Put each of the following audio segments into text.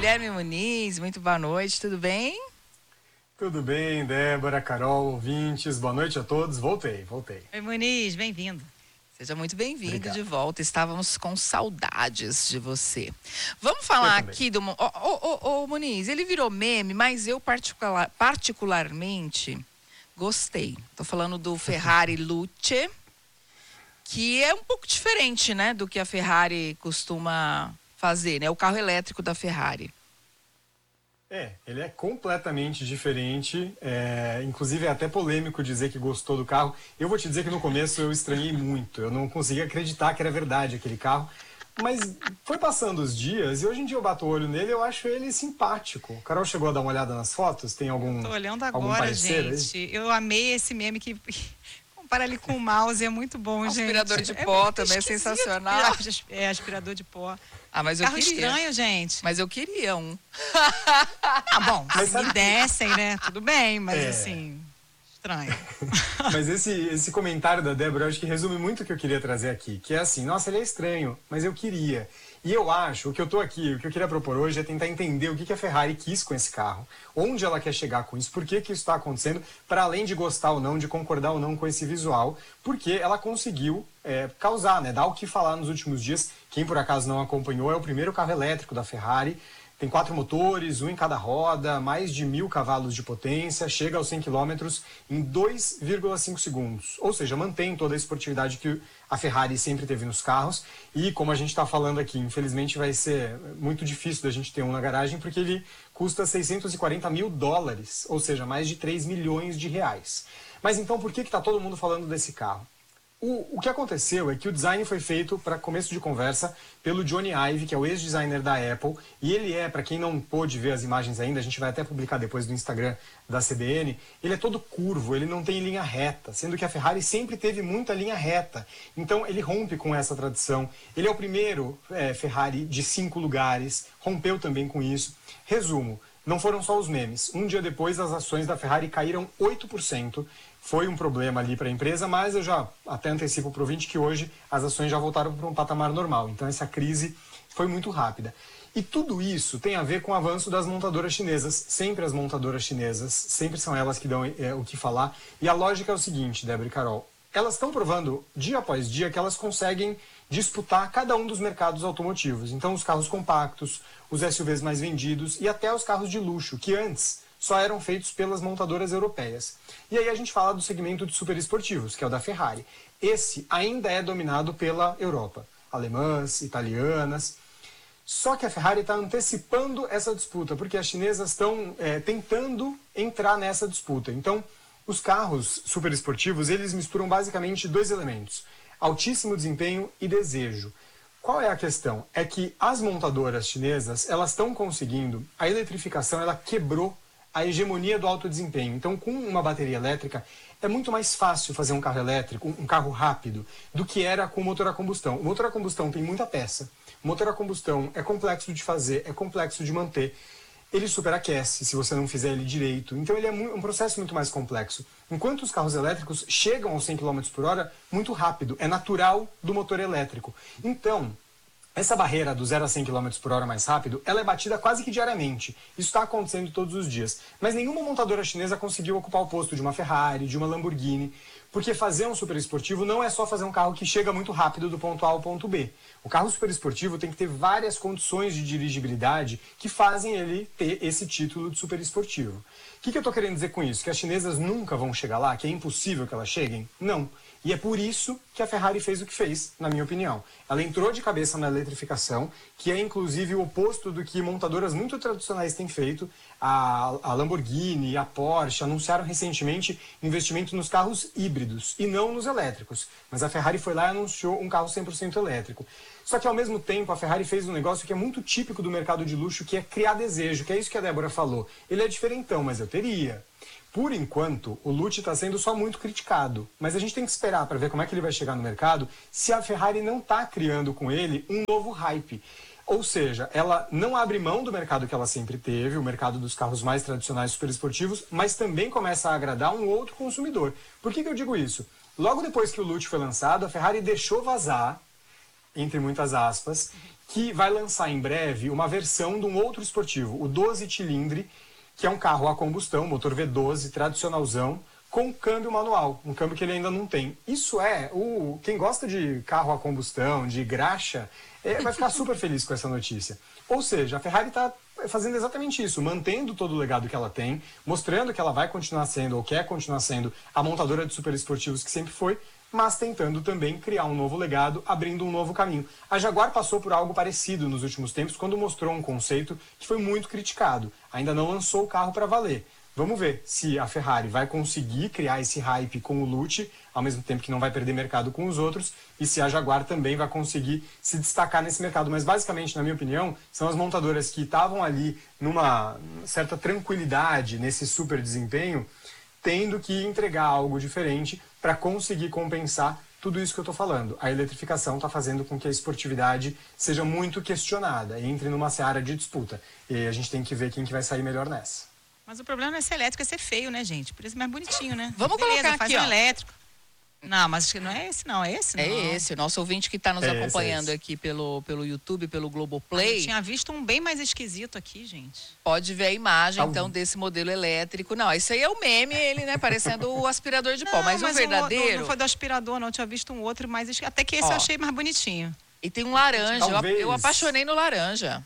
Guilherme Muniz, muito boa noite, tudo bem? Tudo bem, Débora, Carol, ouvintes, boa noite a todos. Voltei. Oi, Muniz, bem-vindo. Seja muito bem-vindo Obrigado. de volta, estávamos com saudades de você. Vamos falar aqui do... Ô, Muniz, ele virou meme, mas eu particularmente gostei. Tô falando do Ferrari Luce, que é um pouco diferente, né, do que a Ferrari costuma fazer, né? O carro elétrico da Ferrari. Ele é completamente diferente, inclusive é até polêmico dizer que gostou do carro. Eu vou te dizer que no começo eu estranhei muito, eu não conseguia acreditar que era verdade aquele carro, mas foi passando os dias e hoje em dia eu bato o olho nele e eu acho ele simpático. Carol chegou a dar uma olhada nas fotos? Tem algum Tô olhando algum agora, parecer, gente. Eu amei esse meme que compara ele com o mouse, é muito bom, gente. Aspirador de pó também é sensacional. Aspirador de pó. Ah, mas eu Carro queria. estranho, gente. Mas eu queria um. Ah, bom, Mas se sabe me dessem, né? Tudo bem, mas É. assim, estranho. Mas esse comentário da Débora, eu acho que resume muito o que eu queria trazer aqui, que é assim, nossa, ele é estranho, mas eu queria. E eu acho, o que eu queria propor hoje é tentar entender o que a Ferrari quis com esse carro, onde ela quer chegar com isso, por que isso está acontecendo, para além de gostar ou não, de concordar ou não com esse visual, porque ela conseguiu causar, né, dar o que falar nos últimos dias. Quem por acaso não acompanhou, é o primeiro carro elétrico da Ferrari. Tem 4 motores, um em cada roda, mais de 1.000 cavalos de potência, chega aos 100 km em 2,5 segundos. Ou seja, mantém toda a esportividade que a Ferrari sempre teve nos carros. E como a gente está falando aqui, infelizmente vai ser muito difícil da gente ter um na garagem, porque ele custa $640 mil, ou seja, mais de 3 milhões de reais. Mas então por que está todo mundo falando desse carro? O que aconteceu é que o design foi feito, para começo de conversa, pelo Johnny Ive, que é o ex-designer da Apple, e ele para quem não pôde ver as imagens ainda, a gente vai até publicar depois no Instagram da CBN, ele é todo curvo, ele não tem linha reta, sendo que a Ferrari sempre teve muita linha reta. Então ele rompe com essa tradição. Ele é o primeiro Ferrari de 5 lugares, rompeu também com isso. Resumo, não foram só os memes. Um dia depois, as ações da Ferrari caíram 8%. Foi um problema ali para a empresa, mas eu já até antecipo para o ouvinte que hoje as ações já voltaram para um patamar normal. Então essa crise foi muito rápida. E tudo isso tem a ver com o avanço das montadoras chinesas. Sempre as montadoras chinesas, sempre são elas que dão o que falar. E a lógica é o seguinte, Débora e Carol. Elas estão provando dia após dia que elas conseguem disputar cada um dos mercados automotivos. Então os carros compactos, os SUVs mais vendidos e até os carros de luxo, que antes só eram feitos pelas montadoras europeias. E aí a gente fala do segmento de superesportivos, que é o da Ferrari. Esse ainda é dominado pela Europa, alemãs, italianas. Só que a Ferrari está antecipando essa disputa, porque as chinesas estão tentando entrar nessa disputa. Então, os carros superesportivos, eles misturam basicamente 2 elementos: altíssimo desempenho e desejo. Qual é a questão? É que as montadoras chinesas, elas estão conseguindo, a eletrificação, ela quebrou a hegemonia do alto desempenho. Então, com uma bateria elétrica, é muito mais fácil fazer um carro elétrico, um carro rápido, do que era com o motor a combustão. O motor a combustão tem muita peça. O motor a combustão é complexo de fazer, é complexo de manter. Ele superaquece se você não fizer ele direito. Então, ele é um processo muito mais complexo. Enquanto os carros elétricos chegam aos 100 km por hora muito rápido. É natural do motor elétrico. Então, essa barreira do 0 a 100 km por hora mais rápido, ela é batida quase que diariamente. Isso está acontecendo todos os dias. Mas nenhuma montadora chinesa conseguiu ocupar o posto de uma Ferrari, de uma Lamborghini, porque fazer um superesportivo não é só fazer um carro que chega muito rápido do ponto A ao ponto B. O carro superesportivo tem que ter várias condições de dirigibilidade que fazem ele ter esse título de superesportivo. O que eu estou querendo dizer com isso? Que as chinesas nunca vão chegar lá? Que é impossível que elas cheguem? Não. E é por isso que a Ferrari fez o que fez, na minha opinião. Ela entrou de cabeça na eletrificação, que é inclusive o oposto do que montadoras muito tradicionais têm feito. A Lamborghini e a Porsche anunciaram recentemente investimento nos carros híbridos e não nos elétricos. Mas a Ferrari foi lá e anunciou um carro 100% elétrico. Só que ao mesmo tempo a Ferrari fez um negócio que é muito típico do mercado de luxo, que é criar desejo, que é isso que a Débora falou. Ele é diferentão, mas eu teria. Por enquanto, o Lucci está sendo só muito criticado, mas a gente tem que esperar para ver como é que ele vai chegar no mercado se a Ferrari não está criando com ele um novo hype. Ou seja, ela não abre mão do mercado que ela sempre teve, o mercado dos carros mais tradicionais superesportivos, mas também começa a agradar um outro consumidor. Por que eu digo isso? Logo depois que o Lucci foi lançado, a Ferrari deixou vazar, entre muitas aspas, que vai lançar em breve uma versão de um outro esportivo, o 12 cilindre, que é um carro a combustão, motor V12, tradicionalzão, com câmbio manual, um câmbio que ele ainda não tem. Isso quem gosta de carro a combustão, de graxa, vai ficar super feliz com essa notícia. Ou seja, a Ferrari está fazendo exatamente isso, mantendo todo o legado que ela tem, mostrando que ela vai continuar sendo, ou quer continuar sendo, a montadora de superesportivos que sempre foi, mas tentando também criar um novo legado, abrindo um novo caminho. A Jaguar passou por algo parecido nos últimos tempos, quando mostrou um conceito que foi muito criticado. Ainda não lançou o carro para valer. Vamos ver se a Ferrari vai conseguir criar esse hype com o Lucci, ao mesmo tempo que não vai perder mercado com os outros, e se a Jaguar também vai conseguir se destacar nesse mercado. Mas basicamente, na minha opinião, são as montadoras que estavam ali numa certa tranquilidade, nesse super desempenho, tendo que entregar algo diferente para conseguir compensar tudo isso que eu estou falando. A eletrificação está fazendo com que a esportividade seja muito questionada, entre numa seara de disputa. E a gente tem que ver quem que vai sair melhor nessa. Mas o problema não é ser elétrico, é ser feio, né, gente? Por isso é mais bonitinho, né? Vamos Beleza, colocar faz aqui, um ó. elétrico. Não, mas acho que não é esse, não. É esse, não. É esse, o nosso ouvinte que está nos acompanhando esse. aqui pelo YouTube, pelo Eu Globoplay, tinha visto um bem mais esquisito aqui, gente. pode ver a imagem, então, desse modelo elétrico. Não, isso aí é o meme, ele, né, parecendo o aspirador de pó. Mas o verdadeiro... Não foi do aspirador, não. Eu tinha visto um outro mais esquisito. Até que esse eu achei mais bonitinho. E tem um laranja, Talvez. eu apaixonei no laranja.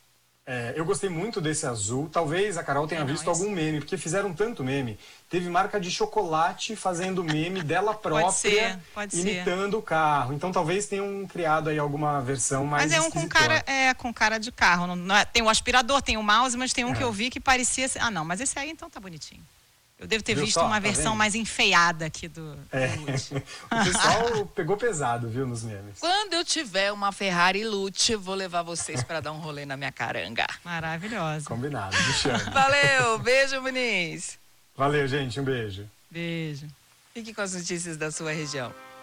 Eu gostei muito desse azul. Talvez a Carol tenha visto algum meme, porque fizeram tanto meme. Teve marca de chocolate fazendo meme dela própria, pode imitando o carro. Então talvez tenham criado aí alguma versão mais Mas é um esquisitona. com cara de carro. Tem o aspirador, tem o mouse, mas tem um que eu vi que parecia... Ah, não, mas esse aí então tá bonitinho. Eu devo ter Viu visto só? uma Tá versão vendo? mais enfeiada aqui do Lucci. O pessoal pegou pesado, viu, nos memes. Quando eu tiver uma Ferrari Lucci, vou levar vocês para dar um rolê na minha caranga. Maravilhosa. Combinado, me chama. Valeu, beijo, Muniz. Valeu, gente, um beijo. Beijo. Fique com as notícias da sua região.